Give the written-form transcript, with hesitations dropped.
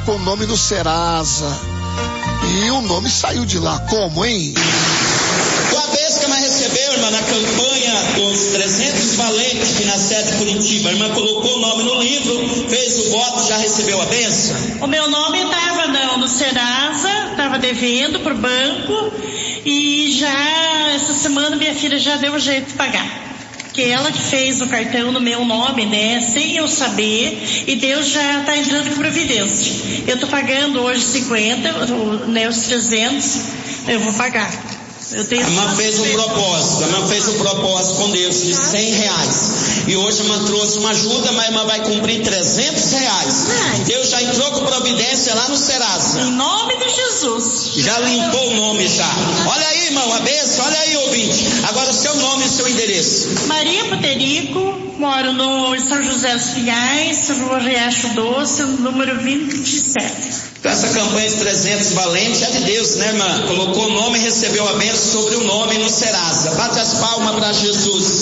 colocou o nome no Serasa. E o nome saiu de lá. Como, hein? O Abesca mas recebeu, irmã, na campanha dos 300 valentes que na sede de Curitiba. A irmã colocou o nome no livro, fez o voto, já recebeu a bênção? O meu nome estava no Serasa, estava devendo pro banco e já essa semana minha filha já deu jeito de pagar. Porque ela que fez o cartão no meu nome, né, sem eu saber, e Deus já está entrando com providência. Eu estou pagando hoje 50, né, os 300, eu vou pagar. A irmã fez um propósito com Deus de R$100. E hoje a irmã trouxe uma ajuda, mas a irmã vai cumprir R$300. Deus já entrou com providência lá no Serasa. Em nome de Jesus. Já limpou o nome já. Olha aí, irmão, a bênção, olha aí, ouvinte. Agora o seu nome e o seu endereço. Maria Puterico, moro no São José dos Pinhais, Rua Riacho Doce, número 27. Então essa campanha de 300 valentes é de Deus, né, irmã? Colocou o nome e recebeu a bênção sobre o nome no Serasa. Bate as palmas para Jesus.